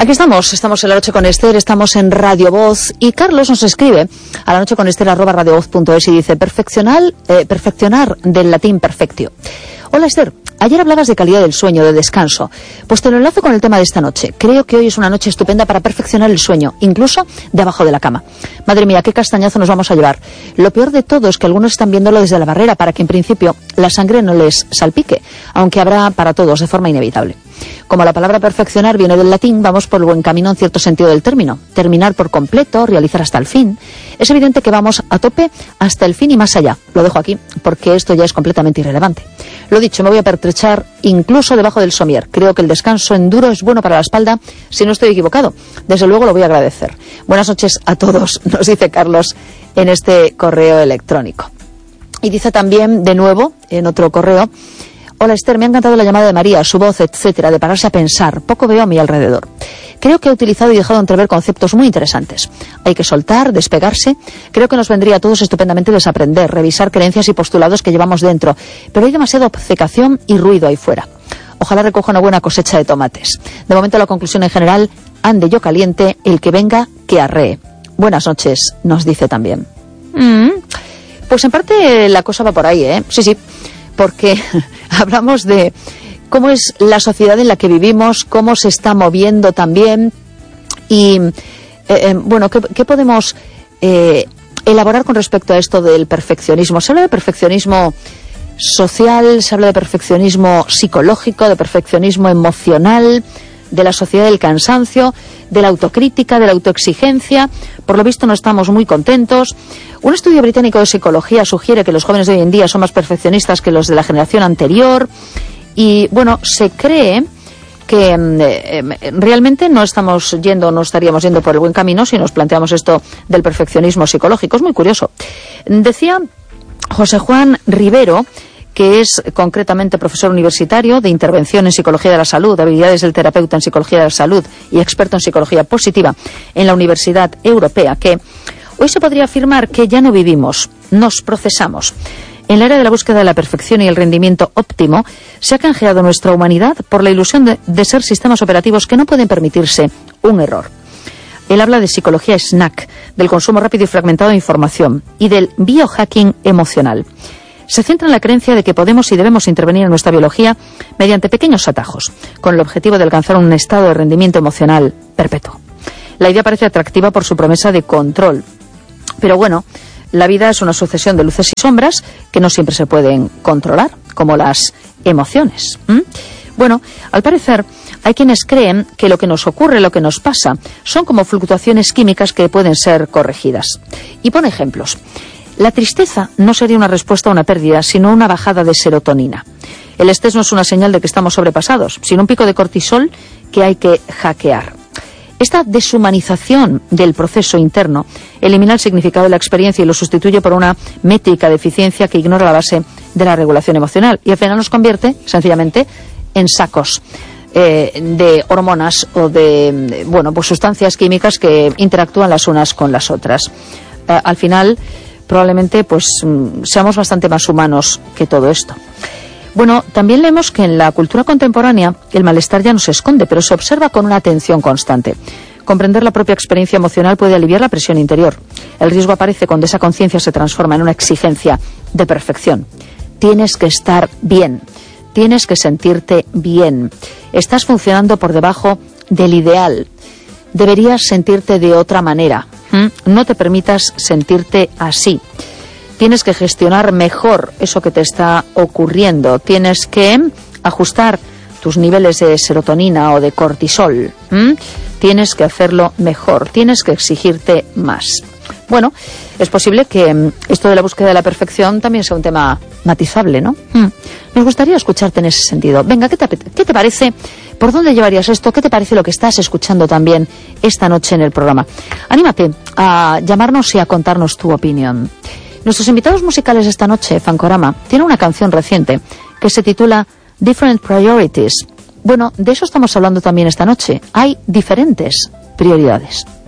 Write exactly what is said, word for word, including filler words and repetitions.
Aquí estamos, estamos en La Noche con Esther, estamos en Radio Voz y Carlos nos escribe a la noche con Esther arroba radiovoz punto es y dice perfeccionar, eh, perfeccionar del latín perfectio. Hola Esther, ayer hablabas de calidad del sueño, de descanso. Pues te lo enlazo con el tema de esta noche. Creo que hoy es una noche estupenda para perfeccionar el sueño, incluso debajo de la cama. Madre mía, qué castañazo nos vamos a llevar. Lo peor de todo es que algunos están viéndolo desde la barrera para que en principio la sangre no les salpique, aunque habrá para todos de forma inevitable. Como la palabra perfeccionar viene del latín, vamos por el buen camino en cierto sentido del término. Terminar por completo, realizar hasta el fin. Es evidente que vamos a tope hasta el fin y más allá. Lo dejo aquí, porque esto ya es completamente irrelevante. Lo dicho, me voy a pertrechar incluso debajo del somier. Creo que el descanso en duro es bueno para la espalda, si no estoy equivocado. Desde luego lo voy a agradecer. Buenas noches a todos, nos dice Carlos en este correo electrónico. Y dice también, de nuevo, en otro correo: hola Esther, me ha encantado la llamada de María, su voz, etcétera, de pararse a pensar. Poco veo a mi alrededor. Creo que ha utilizado y dejado entrever conceptos muy interesantes. Hay que soltar, despegarse. Creo que nos vendría a todos estupendamente desaprender, revisar creencias y postulados que llevamos dentro. Pero hay demasiada obcecación y ruido ahí fuera. Ojalá recoja una buena cosecha de tomates. De momento la conclusión en general: ande yo caliente, el que venga, que arree. Buenas noches, nos dice también. Mm, pues en parte la cosa va por ahí, ¿eh? Sí, sí. Porque hablamos de cómo es la sociedad en la que vivimos, cómo se está moviendo también y, eh, eh, bueno, ¿qué, qué podemos eh, elaborar con respecto a esto del perfeccionismo? Se habla de perfeccionismo social, se habla de perfeccionismo psicológico, de perfeccionismo emocional, de la sociedad del cansancio, de la autocrítica, de la autoexigencia. Por lo visto no estamos muy contentos. Un estudio británico de psicología sugiere que los jóvenes de hoy en día son más perfeccionistas que los de la generación anterior y, bueno, se cree que eh, realmente no estamos yendo, no estaríamos yendo por el buen camino si nos planteamos esto del perfeccionismo psicológico. Es muy curioso. Decía José Juan Rivero, que es concretamente profesor universitario de intervención en psicología de la salud, habilidades del terapeuta en psicología de la salud y experto en psicología positiva en la Universidad Europea, que hoy se podría afirmar que ya no vivimos, nos procesamos. En la era de la búsqueda de la perfección y el rendimiento óptimo, se ha canjeado nuestra humanidad por la ilusión de, de ser sistemas operativos que no pueden permitirse un error. Él habla de psicología snack, del consumo rápido y fragmentado de información y del biohacking emocional. Se centra en la creencia de que podemos y debemos intervenir en nuestra biología mediante pequeños atajos, con el objetivo de alcanzar un estado de rendimiento emocional perpetuo. La idea parece atractiva por su promesa de control, pero bueno, la vida es una sucesión de luces y sombras que no siempre se pueden controlar, como las emociones. ¿Mm? Bueno, al parecer hay quienes creen que lo que nos ocurre, lo que nos pasa, son como fluctuaciones químicas que pueden ser corregidas. Y pone ejemplos. La tristeza no sería una respuesta a una pérdida, sino una bajada de serotonina. El estrés no es una señal de que estamos sobrepasados, sino un pico de cortisol que hay que hackear. Esta deshumanización del proceso interno elimina el significado de la experiencia y lo sustituye por una métrica de eficiencia que ignora la base de la regulación emocional y al final nos convierte, sencillamente, en sacos eh, de hormonas o de, bueno, pues sustancias químicas que interactúan las unas con las otras. Eh, al final, probablemente, pues seamos bastante más humanos que todo esto. Bueno, también leemos que en la cultura contemporánea el malestar ya no se esconde, pero se observa con una atención constante. Comprender la propia experiencia emocional puede aliviar la presión interior. El riesgo aparece cuando esa conciencia se transforma en una exigencia de perfección. Tienes que estar bien, tienes que sentirte bien. Estás funcionando por debajo del ideal. Deberías sentirte de otra manera. ¿Mm? No te permitas sentirte así. Tienes que gestionar mejor eso que te está ocurriendo. Tienes que ajustar tus niveles de serotonina o de cortisol. ¿Mm? Tienes que hacerlo mejor. Tienes que exigirte más. Bueno, es posible que esto de la búsqueda de la perfección también sea un tema matizable, ¿no? ¿Mm? Nos gustaría escucharte en ese sentido. Venga, ¿qué te, qué te parece? ¿Por dónde llevarías esto? ¿Qué te parece lo que estás escuchando también esta noche en el programa? Anímate a llamarnos y a contarnos tu opinión. Nuestros invitados musicales esta noche, Fancorama, tiene una canción reciente que se titula Different Priorities. Bueno, de eso estamos hablando también esta noche. Hay diferentes prioridades.